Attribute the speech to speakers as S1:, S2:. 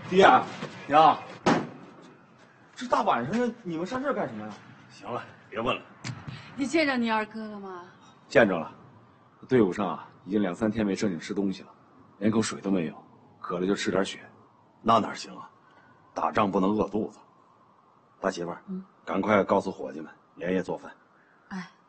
S1: 爹，娘，这大晚上的你们上这儿干什么呀？
S2: 行了，别问了。
S3: 你见着你二哥了吗？
S1: 见着了，队伍上啊已经2、3天没正经吃东西了，连口水都没有，渴了就吃点血。
S2: 那哪行啊？打仗不能饿肚子。大媳妇儿，赶快告诉伙计们连夜做饭。
S3: 哎，